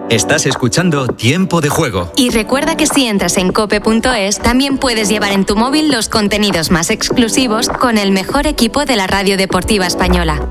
Estás escuchando Tiempo de Juego. Y recuerda que si entras en cope.es, también puedes llevar en tu móvil los contenidos más exclusivos con el mejor equipo de la radio deportiva española.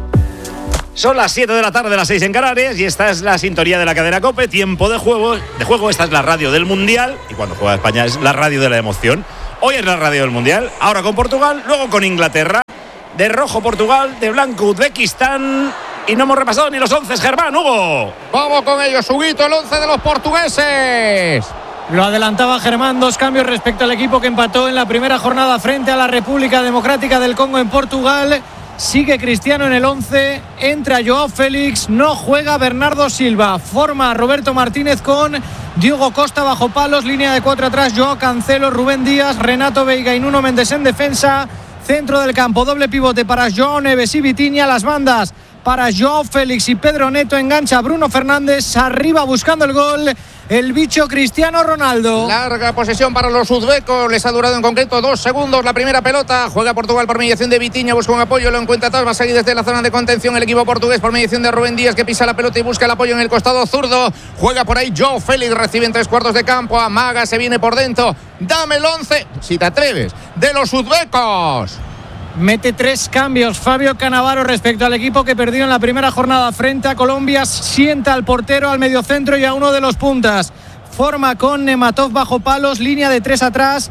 Son las 7 de la tarde, las 6 en Canarias, y esta es la sintonía de la cadena COPE, Tiempo de Juego. Esta es la radio del Mundial, y cuando juega España es la radio de la emoción. Hoy es la radio del Mundial, ahora con Portugal, luego con Inglaterra. De rojo Portugal, de blanco Uzbekistán. Y no hemos repasado ni los 11, Germán, Hugo. Vamos con ellos, Huguito, el 11 de los portugueses. Lo adelantaba Germán, 2 cambios respecto al equipo que empató en la primera jornada frente a la República Democrática del Congo en Portugal. Sigue Cristiano en el 11, entra Joao Félix, no juega Bernardo Silva. Forma Roberto Martínez con Diogo Costa bajo palos, línea de 4 atrás, Joao Cancelo, Rubén Díaz, Renato Veiga y Nuno Mendes en defensa. Centro del campo, doble pivote para Joao Neves y Vitinha, las bandas para Joao Félix y Pedro Neto, engancha Bruno Fernández, arriba buscando el gol, el bicho Cristiano Ronaldo. Larga posesión para los uzbecos, les ha durado en concreto 2 segundos la primera pelota. Juega Portugal por mediación de Vitinha, busca un apoyo, lo encuentra atrás, va a salir desde la zona de contención el equipo portugués por mediación de Rubén Díaz, que pisa la pelota y busca el apoyo en el costado zurdo. Juega por ahí Joao Félix, recibe en 3/4 de campo, amaga, se viene por dentro. Dame el 11, si te atreves, de los uzbecos. Mete 3 cambios Fabio Cannavaro respecto al equipo que perdió en la primera jornada frente a Colombia. Sienta al portero, al mediocentro y a uno de los puntas. Forma con Nematov bajo palos, línea de 3 atrás,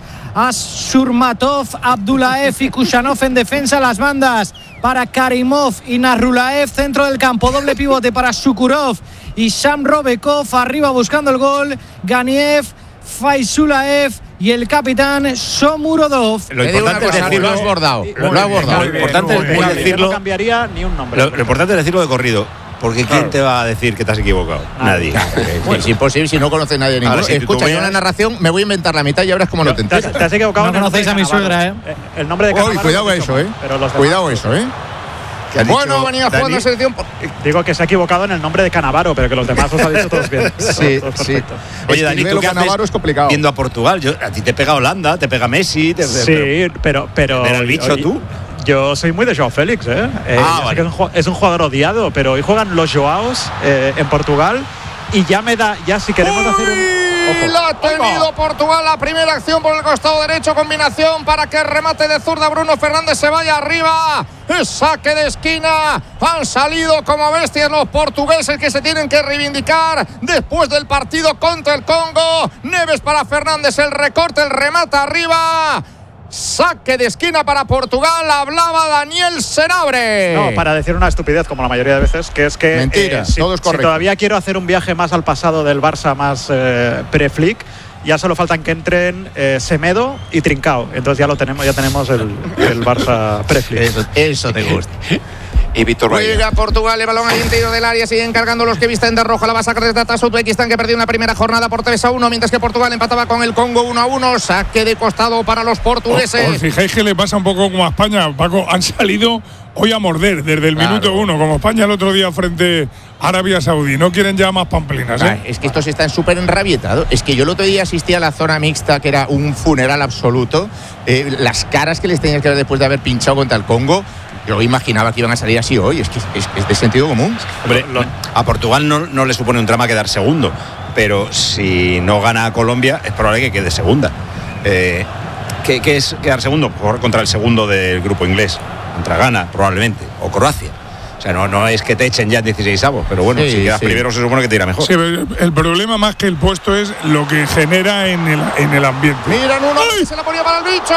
Asurmatov, Abdullaev y Kushanov en defensa. Las bandas para Karimov y Narulaev, centro del campo, doble pivote para Shukurov y Sam Robekov, arriba buscando el gol, Ganiev, Faisulaev y el capitán Shomurodov. Lo importante es decirlo, lo has bordado. Lo importante es decirlo. No cambiaría ni un nombre. Lo importante es decirlo de corrido. Porque ¿quién te va a decir que te has equivocado? Nadie. Es imposible si no conoce nadie ninguno. Si escucha, yo en la narración me voy a inventar la mitad y ahora es como no te enteras. Te has equivocado. No conocéis a mi suegra, El nombre de Cannavaro. Cuidado eso, Cuidado eso, Bueno, venía jugando la selección. Digo que se ha equivocado en el nombre de Cannavaro, pero que los demás los ha dicho todos bien. Sí. Oye, Dani, ¿tú qué Cannavaro haces es complicado. viendo a Portugal? A ti te pega Holanda, te pega Messi. Sí, pero ¿Pero el bicho tú? Yo soy muy de Joao Félix, vale. Sé que es un jugador odiado, pero hoy juegan los Joaos en Portugal y ya si queremos hacer un... Ojo. La ha tenido Portugal, la primera acción por el costado derecho, combinación para que el remate de zurda Bruno Fernández se vaya arriba. Saque de esquina, han salido como bestias los portugueses que se tienen que reivindicar después del partido contra el Congo. Neves para Fernández, el recorte, el remate arriba. Saque de esquina para Portugal, hablaba Daniel Senabre. No, para decir una estupidez como la mayoría de veces, que es que mentira, todo es correcto. Si todavía quiero hacer un viaje más al pasado del Barça, más pre-Flick, ya solo faltan que entren Semedo y Trincao. Entonces ya tenemos el Barça pre-Flick. Eso te gusta. Y Víctor Bahía. Juega Portugal, el balón al interior del área, siguen cargando los que visten de rojo, la va a sacar desde atrás Uzbekistán, que perdió en la primera jornada por 3-1, mientras que Portugal empataba con el Congo 1-1, saque de costado para los portugueses. Os fijáis que le pasa un poco como a España, Paco, han salido hoy a morder desde el minuto 1, como España el otro día frente a Arabia Saudí, no quieren ya más pamplinas, Es que estos están súper enrabietados, es que yo el otro día asistí a la zona mixta, que era un funeral absoluto, las caras que les tenías que ver después de haber pinchado contra el Congo. Yo imaginaba que iban a salir así hoy, es que es de sentido común. Hombre, a Portugal no le supone un drama quedar segundo, pero si no gana a Colombia es probable que quede segunda. ¿Qué es quedar segundo? Contra el segundo del grupo inglés, contra Ghana probablemente, o Croacia. O sea, no es que te echen ya en 16avos, pero bueno, si quedas primero se supone que te irá mejor. Sí, el problema más que el puesto es lo que genera en el ambiente. Miran uno, se la ponía para el bicho.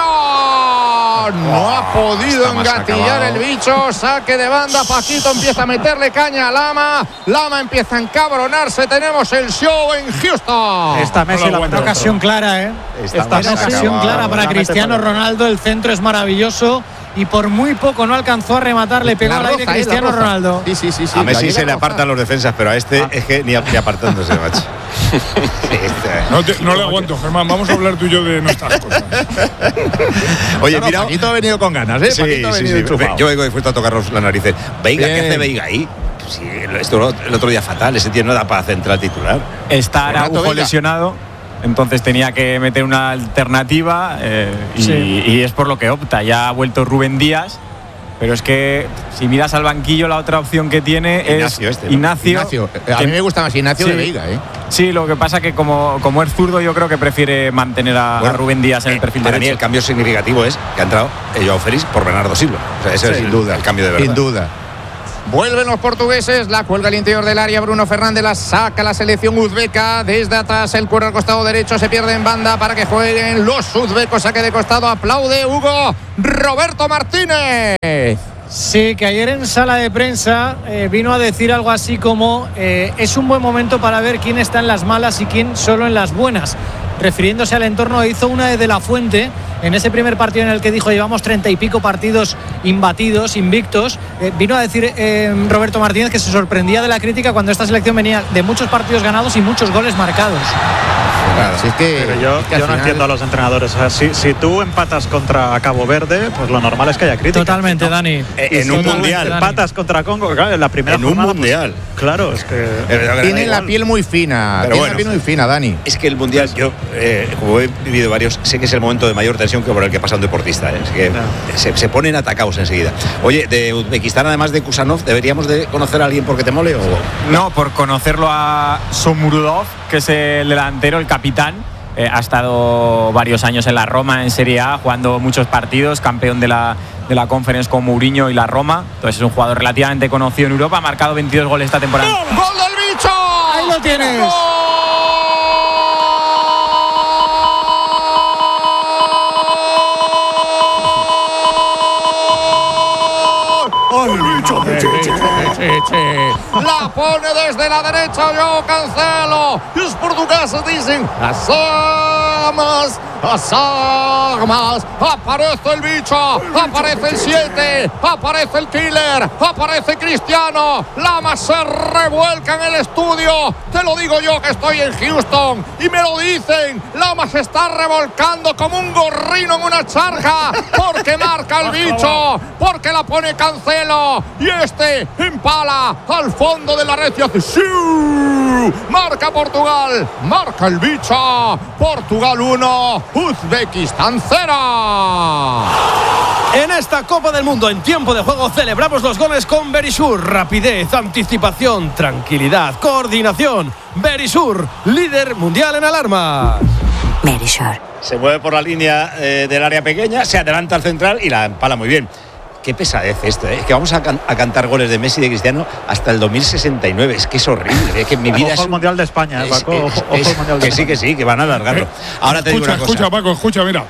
No ha podido engatillar el bicho. Saque de banda, Paquito empieza a meterle caña a Lama. Lama empieza a encabronarse. Tenemos el show en Houston. Esta Messi una ocasión clara, Esta ocasión clara para Cristiano Ronaldo. El centro es maravilloso. Y por muy poco no alcanzó a rematar, le pegó al aire Cristiano Ronaldo. Sí. A Messi se le apartan los defensas, pero a este es que ni apartándose, macho. No le aguanto, Germán. Vamos a hablar tú y yo de nuestras cosas. Oye, mira. Paquito ha venido con ganas, Sí. Yo vengo dispuesto a tocarnos las narices. Veiga, ¿qué hace Veiga ahí? Sí, esto el otro día fatal. Ese tío no da para central titular. Está Araujo lesionado. Entonces tenía que meter una alternativa y es por lo que opta. Ya ha vuelto Rubén Díaz Pero es que si miras al banquillo, la otra opción que tiene Ignacio, es Ignacio. A mí me gusta más Ignacio de Veiga, ¿eh? Sí, lo que pasa que como es zurdo, yo creo que prefiere mantener a Rubén Díaz en el perfil para derecho. mí el cambio significativo es que ha entrado Joao Félix por Bernardo Silva. O sea, ese es sin duda, el cambio de verdad. Sin duda. Vuelven los portugueses, la cuelga al interior del área, Bruno Fernández la saca la selección uzbeca, desde atrás el cuero al costado derecho, se pierde en banda para que jueguen los uzbecos, saque de costado, aplaude Hugo Roberto Martínez. Sí, que ayer en sala de prensa vino a decir algo así como es un buen momento para ver quién está en las malas y quién solo en las buenas, refiriéndose al entorno. Hizo una de la Fuente en ese primer partido en el que dijo llevamos 30 y pico partidos imbatidos, invictos. Vino a decir Roberto Martínez que se sorprendía de la crítica cuando esta selección venía de muchos partidos ganados y muchos goles marcados. Claro, si es que, pero yo no entiendo a los entrenadores. O sea, si tú empatas contra Cabo Verde, pues lo normal es que haya crítica. Totalmente, ¿no? Dani. En un mundial. Empatas contra Congo, claro, en la primera en un jornada, mundial. Pues, claro, es que tienen la piel muy fina. Pero bueno, la piel muy fina, Dani. Es que el mundial, yo, como he vivido varios, sé que es el momento de mayor tensión que por el que pasa un deportista. Es que se ponen atacados enseguida. Oye, de Uzbekistán, además de Kusanov, ¿deberíamos de conocer a alguien porque te mole? No, por conocerlo a Shomurodov, que es el delantero, el capitán. Ha estado varios años en la Roma en Serie A, jugando muchos partidos, campeón de la Conference con Mourinho y la Roma. Entonces es un jugador relativamente conocido en Europa, ha marcado 22 goles esta temporada. ¡Gol del bicho! Ahí lo tienes. La pone desde la derecha João Cancelo. Y los portugueses dicen: las armas, las armas. Aparece el bicho, aparece el 7, aparece el killer, aparece Cristiano. Lamas se revuelca en el estudio. Te lo digo yo que estoy en Houston y me lo dicen. Lamas se está revolcando como un gorrino en una charca porque marca el bicho, porque la pone Cancelo y este empala al fondo de la red y hace ¡siu! Marca Portugal, marca el bicho. Portugal 1, Uzbekistán 0. En esta Copa del Mundo en tiempo de juego celebramos los goles con Verisur. Rapidez, anticipación, tranquilidad, coordinación. Verisur, líder mundial en alarmas. Verisur. Se mueve por la línea del área pequeña, se adelanta al central y la empala muy bien. Qué pesadez esto, ¿eh? Es que vamos a cantar goles de Messi y de Cristiano hasta el 2069. Es que es horrible, es que mi vida ojo es al Mundial de España, Paco. Ojo al Mundial de España. Que sí, que van a alargarlo. Ahora te digo una cosa. Escucha, Paco, escucha, mira.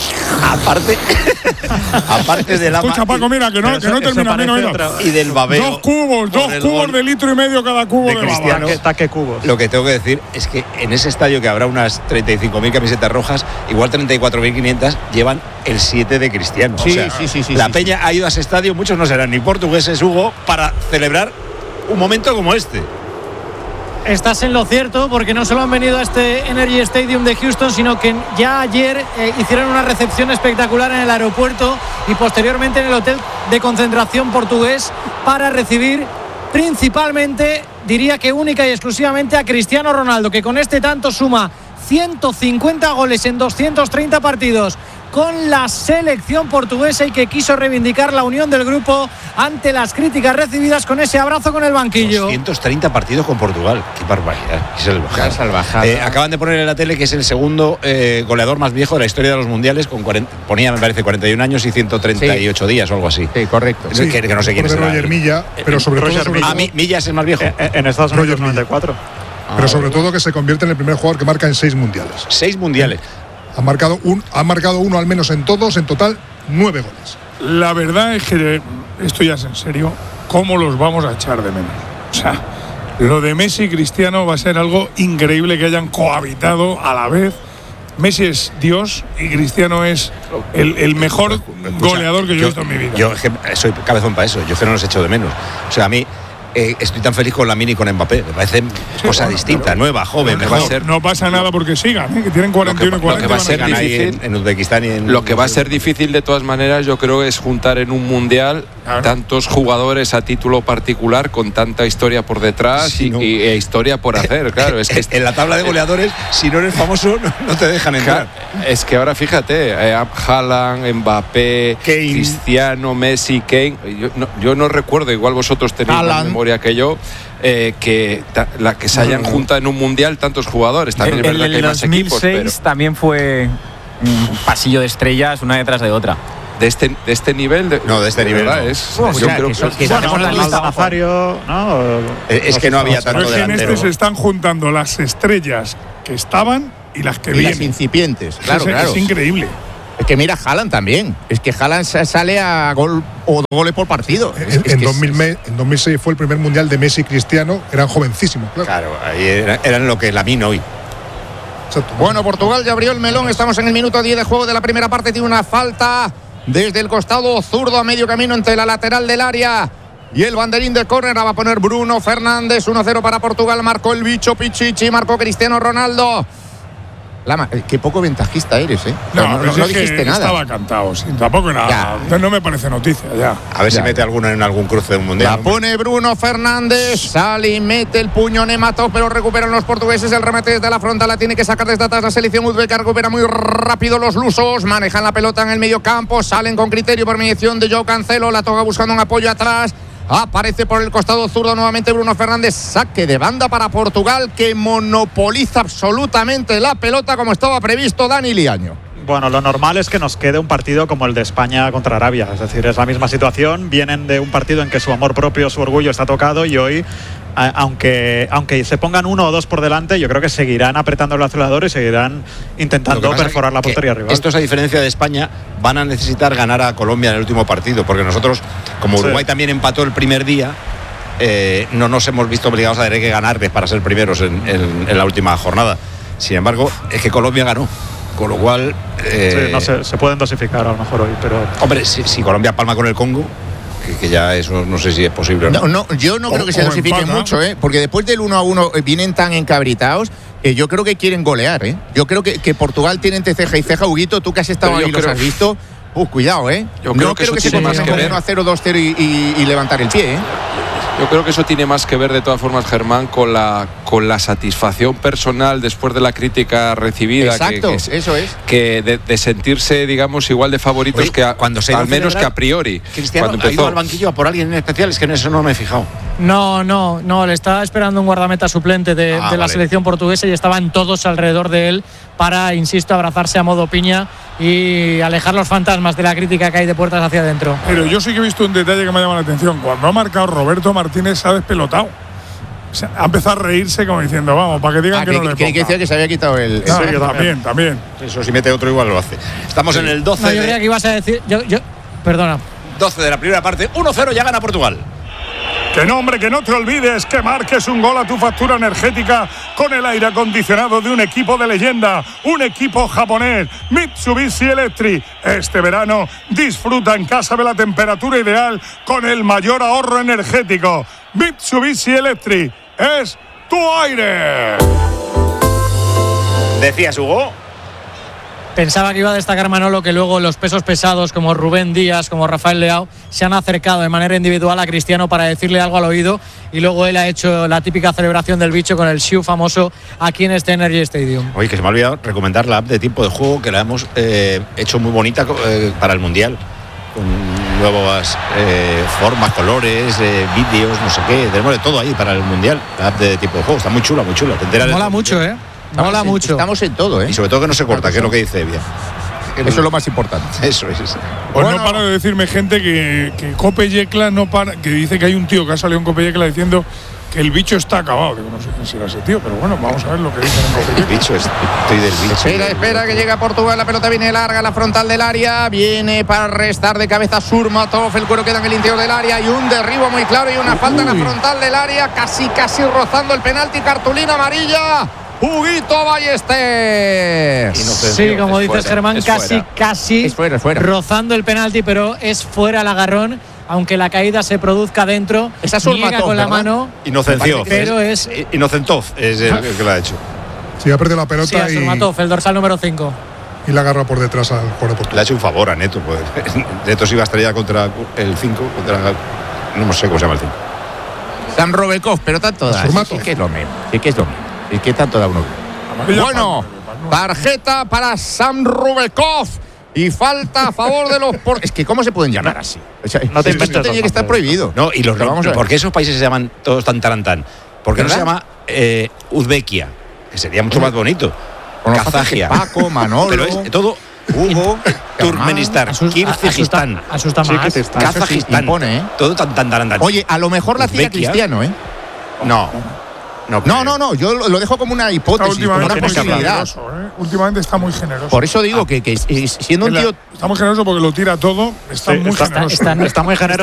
Aparte de la... Escucha, Paco, mira, que no termina menos. Y del babeo. Dos cubos de litro y medio cada cubo de Cristiano. Taque cubos. Lo que tengo que decir es que en ese estadio que habrá unas 35.000 camisetas rojas, igual 34.500 llevan el 7 de Cristiano. Sí, o sea, sí. La peña ha ido a ese estadio, muchos no serán ni portugueses, Hugo, para celebrar un momento como este. Estás en lo cierto, porque no solo han venido a este Energy Stadium de Houston, sino que ya ayer hicieron una recepción espectacular en el aeropuerto y posteriormente en el hotel de concentración portugués para recibir principalmente, diría que única y exclusivamente, a Cristiano Ronaldo, que con este tanto suma 150 goles en 230 partidos con la selección portuguesa y que quiso reivindicar la unión del grupo ante las críticas recibidas con ese abrazo con el banquillo. 230 partidos con Portugal. Qué barbaridad. Qué salvajada. Acaban de poner en la tele que es el segundo goleador más viejo de la historia de los mundiales, con ponía, me parece, 41 años y 138 días o algo así. Sí, correcto. Sí, que no sé quién es. Roger Milla, pero sobre todo... Milla es el más viejo. En Estados Unidos 94. Pero sobre todo que se convierte en el primer jugador que marca en 6 mundiales. 6 mundiales. Ha marcado uno al menos en todos, en total 9 goles. La verdad es que, esto ya es en serio, ¿cómo los vamos a echar de menos? O sea, lo de Messi y Cristiano va a ser algo increíble que hayan cohabitado a la vez. Messi es Dios y Cristiano es el mejor goleador que yo he visto en mi vida. Yo soy cabezón para eso, yo que no los echo de menos. O sea, a mí estoy tan feliz con Lamine y con Mbappé, me parece cosa distinta, nueva, joven, mejor. No pasa nada porque sigan, que tienen 41 y 40. Lo que va a ser difícil en Uzbekistán y en... Lo que va a ser difícil de todas maneras, yo creo, es juntar en un mundial tantos jugadores a título particular con tanta historia por detrás e historia por hacer. Claro, es que en la tabla de goleadores, si no eres famoso, no te dejan entrar. Claro, es que ahora fíjate, Haaland, Mbappé, Kane. Cristiano, Messi, Kane. Yo no recuerdo, igual vosotros tenéis más memoria que yo, que se hayan juntado en un mundial tantos jugadores. También es verdad que hay más equipos. En el 2006 también fue un pasillo de estrellas una detrás de otra. De este nivel no, de este nivel no. Yo creo que es que no había tanto delantero. En este se están juntando las estrellas que estaban y las que vienen. Las incipientes, claro. Es increíble. Es que mira, Haaland también. Es que Haaland sale a gol o 2 goles por partido. En 2006 fue el primer mundial de Messi y Cristiano. Eran jovencísimos, claro. Ahí eran lo que Lamine hoy. Exacto. Bueno, Portugal ya abrió el melón. Estamos en el minuto 10 de juego de la primera parte. Tiene una falta desde el costado zurdo a medio camino entre la lateral del área y el banderín de córner. Va a poner Bruno Fernández. 1-0 para Portugal. Marcó el bicho Pichichi. Marcó Cristiano Ronaldo. Qué poco ventajista eres, ¿eh? No dijiste nada. Estaba cantado, sí, tampoco nada. No me parece noticia, ya. A ver si mete alguno en algún cruce de un mundial. La pone Bruno Fernández. Sale y mete el puño Nematov, pero recuperan los portugueses. El remate desde la frontal la tiene que sacar desde atrás la selección uzbeka. Recupera muy rápido los lusos. Manejan la pelota en el medio campo. Salen con criterio por mediación de Joao Cancelo. La toca buscando un apoyo atrás. Aparece por el costado zurdo nuevamente Bruno Fernández. Saque de banda para Portugal, que monopoliza absolutamente la pelota como estaba previsto Dani Liaño. Bueno, lo normal es que nos quede un partido como el de España contra Arabia. Es decir, es la misma situación. Vienen de un partido en que su amor propio, su orgullo está tocado, y hoy, aunque se pongan 1 o 2 por delante, yo creo que seguirán apretando el acelerador y seguirán intentando perforar la portería rival. Estos, a diferencia de España, van a necesitar ganar a Colombia en el último partido, porque nosotros, como Uruguay también empató el primer día, no nos hemos visto obligados a tener que ganarles para ser primeros en la última jornada. Sin embargo, es que Colombia ganó. Con lo cual se pueden dosificar a lo mejor hoy, pero hombre, si Colombia palma con el Congo, que ya eso no sé si es posible. No, yo no creo que se dosifiquen mucho, porque después del 1-1 vienen tan encabritados. Yo creo que quieren golear, Yo creo que Portugal tiene entre ceja y ceja. Huguito, tú que has estado ahí y los has visto. Cuidado, Yo creo que se conformen con 1-0, 2-0 y levantar el pie, Yo creo que eso tiene más que ver, de todas formas, Germán, con la satisfacción personal después de la crítica recibida. Exacto, eso es. Que de sentirse, digamos, igual de favoritos que al menos que a priori. Cristiano ha ido al banquillo a por alguien en especial, es que en eso no me he fijado. No, le estaba esperando un guardameta suplente de la selección portuguesa y estaban todos alrededor de él para, insisto, abrazarse a modo piña y alejar los fantasmas de la crítica que hay de puertas hacia adentro. Pero yo sí que he visto un detalle que me ha llamado la atención. Cuando ha marcado Roberto Martínez, se ha despelotado. O sea, ha empezado a reírse como diciendo, vamos, para que digan que no le ponga. Que decía que se había quitado el... También. Eso, si mete otro igual lo hace. Estamos en el 12. Yo creía que ibas a decir... Perdona. 12 de la primera parte. 1-0, ya gana Portugal. Que no, hombre, que no te olvides que marques un gol a tu factura energética con el aire acondicionado de un equipo de leyenda, un equipo japonés, Mitsubishi Electric. Este verano disfruta en casa de la temperatura ideal con el mayor ahorro energético. Mitsubishi Electric es tu aire. Decías, Hugo. Pensaba que iba a destacar Manolo que luego los pesos pesados como Rubén Díaz, como Rafael Leao, se han acercado de manera individual a Cristiano para decirle algo al oído, y luego él ha hecho la típica celebración del bicho con el Xiu famoso aquí en este Energy Stadium. Oye, que se me ha olvidado recomendar la app de tiempo de juego, que la hemos hecho muy bonita para el Mundial, con nuevas formas, colores, vídeos, no sé qué, tenemos de todo ahí para el Mundial. La app de tiempo de juego está muy chula, muy chula. Mola mucho, Mola mucho. Estamos en todo, Y sobre todo que no se corta, que es lo que dice Evia. Eso es lo más importante. Eso es. Pues no paro de decirme gente que Cope Yecla no para, que dice que hay un tío que ha salido en Cope Yecla diciendo que el bicho está acabado. Digo, no sé quién será ese tío, pero bueno, vamos a ver lo que dicen en Cope Yecla. El bicho, estoy del bicho. Espera que llega Portugal, la pelota viene larga, la frontal del área, viene para restar de cabeza Surmatov, el cuero queda en el interior del área y un derribo muy claro y una falta en la frontal del área, casi rozando el penalti, cartulina amarilla. Huguito Ballester. Sí, como dices, Germán, casi es fuera. Rozando el penalti, pero es fuera el agarrón, aunque la caída se produzca dentro. Esa niega con la mano. Inocencio. Pero es Inocentov es el que lo ha hecho. Sí, ha perdido la pelota. Sí, a Surmatov, el dorsal número 5. y la agarra por detrás al jugador de Portugal. Le ha hecho un favor a Neto. Pues. Neto se iba a estrellar contra el 5, no sé cómo se llama el 5. Sam Robekov, pero tanto da. Sí que es lo mismo. Es que tanto da uno. Bueno, tarjeta para Sam Robekov. Y falta a favor de los Es que ¿cómo se pueden llamar así? O sea, no te esto tenía que estar prohibido. No, y ¿por qué esos países se llaman todos tan tarantán? ¿Por qué no se llama Uzbekia? Que sería mucho más bonito. Kazajia. Paco, Manolo. Pero es todo Hugo, Turkmenistán, Kirguistán, asusta más. Kazajistán. Todo tan tarantán. Oye, a lo mejor la tira Cristiano, ¿eh? No, yo lo dejo como una hipótesis, como una posibilidad. Últimamente está muy generoso. Por eso digo que siendo un tío... Está muy generoso porque lo tira todo, está muy generoso. Está muy generoso.